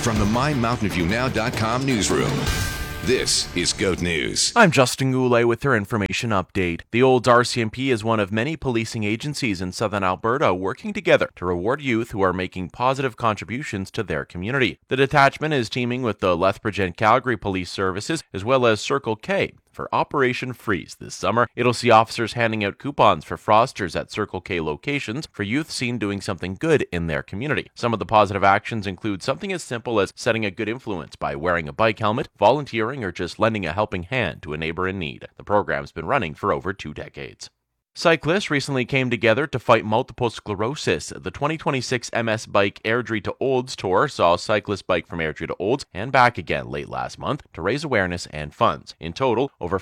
from the MyMountainViewNow.com newsroom, this is GOAT News. I'm Justin Goulet with your information update. The Olds RCMP is one of many policing agencies in southern Alberta working together to reward youth who are making positive contributions to their community. The detachment is teaming with the Lethbridge and Calgary Police Services as well as Circle K for Operation Freeze this summer. It'll see officers handing out coupons for Frosters at Circle K locations for youth seen doing something good in their community. Some of the positive actions include something as simple as setting a good influence by wearing a bike helmet, volunteering, or just lending a helping hand to a neighbor in need. The program's been running for over 2 decades. Cyclists recently came together to fight multiple sclerosis. The 2026 MS Bike Airdrie to Olds Tour saw a cyclist bike from Airdrie to Olds and back again late last month to raise awareness and funds. In total, over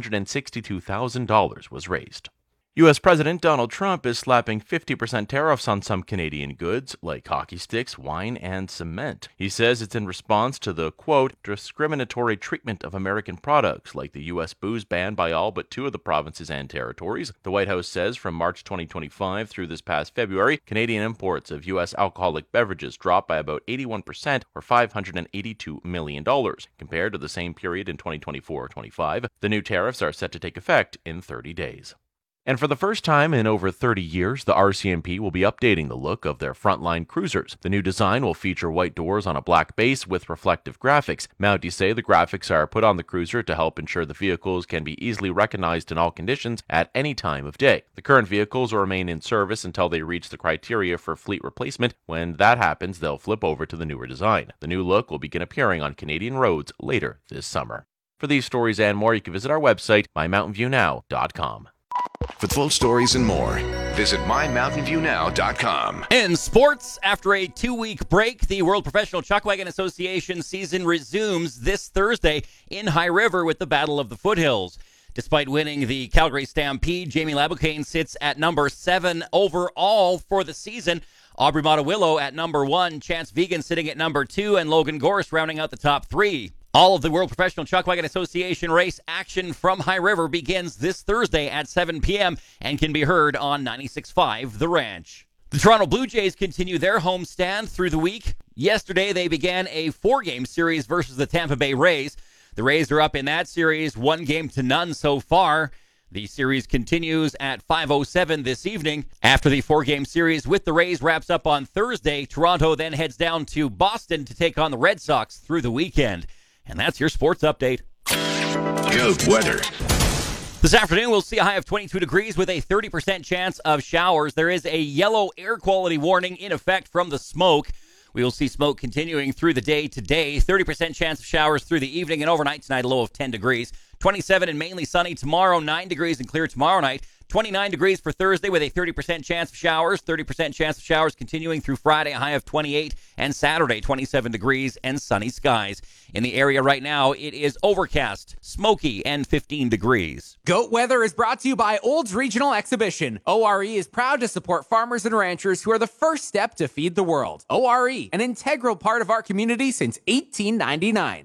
$562,000 was raised. U.S. President Donald Trump is slapping 50% tariffs on some Canadian goods, like hockey sticks, wine, and cement. He says it's in response to the, quote, discriminatory treatment of American products, like the U.S. booze ban by all but 2 of the provinces and territories. The White House says from March 2025 through this past February, Canadian imports of U.S. alcoholic beverages dropped by about 81%, or $582 million, compared to the same period in 2024-25. The new tariffs are set to take effect in 30 days. And for the first time in over 30 years, the RCMP will be updating the look of their frontline cruisers. The new design will feature white doors on a black base with reflective graphics. Mounties say the graphics are put on the cruiser to help ensure the vehicles can be easily recognized in all conditions at any time of day. The current vehicles will remain in service until they reach the criteria for fleet replacement. When that happens, they'll flip over to the newer design. The new look will begin appearing on Canadian roads later this summer. For these stories and more, you can visit our website, MyMountainViewNow.com. For full stories and more, visit MyMountainViewNow.com. In sports, after a 2-week break, the World Professional Chuckwagon Association season resumes this Thursday in High River with the Battle of the Foothills. Despite winning the Calgary Stampede, Jamie Laboucaine sits at number 7 overall for the season. Aubrey Mottawillo at number 1, Chance Vegan sitting at number 2, and Logan Gorse rounding out the top 3. All of the World Professional Chuckwagon Association race action from High River begins this Thursday at 7 p.m. and can be heard on 96.5 The Ranch. The Toronto Blue Jays continue their homestand through the week. Yesterday, they began a 4-game series versus the Tampa Bay Rays. The Rays are up in that series 1-0 so far. The series continues at 5:07 this evening. After the 4-game series with the Rays wraps up on Thursday, Toronto then heads down to Boston to take on the Red Sox through the weekend. And that's your sports update. GOAT weather. This afternoon, we'll see a high of 22 degrees with a 30% chance of showers. There is a yellow air quality warning in effect from the smoke. We will see smoke continuing through the day today. 30% chance of showers through the evening and overnight tonight, a low of 10 degrees. 27 and mainly sunny tomorrow, 9 degrees and clear tomorrow night. 29 degrees for Thursday with a 30% chance of showers. 30% chance of showers continuing through Friday, a high of 28. And Saturday, 27 degrees and sunny skies. In the area right now, it is overcast, smoky, and 15 degrees. GOAT Weather is brought to you by Olds Regional Exhibition. ORE is proud to support farmers and ranchers who are the first step to feed the world. ORE, an integral part of our community since 1899.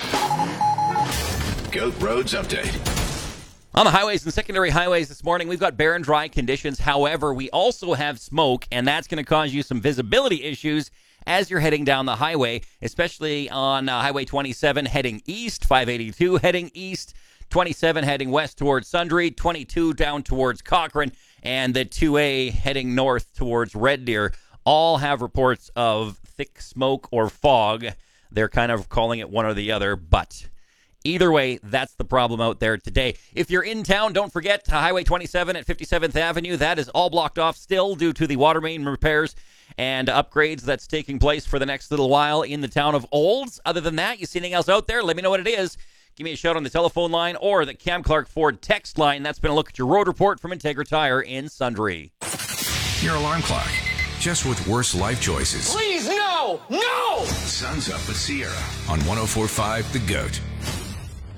GOAT Roads Update. On the highways and secondary highways this morning, we've got bare and dry conditions. However, we also have smoke, and that's going to cause you some visibility issues as you're heading down the highway, especially on Highway 27 heading east, 582 heading east, 27 heading west towards Sundre, 22 down towards Cochrane, and the 2A heading north towards Red Deer. All have reports of thick smoke or fog. They're kind of calling it one or the other, but either way, that's the problem out there today. If you're in town, don't forget Highway 27 at 57th Avenue. That is all blocked off still due to the water main repairs and upgrades that's taking place for the next little while in the town of Olds. Other than that, you see anything else out there? Let me know what it is. Give me a shout on the telephone line or the Cam Clark Ford text line. That's been a look at your road report from Integra Tire in Sundre. Your alarm clock, just with worse life choices. Please, no! No! Sun's up with Sierra on 104.5 The GOAT.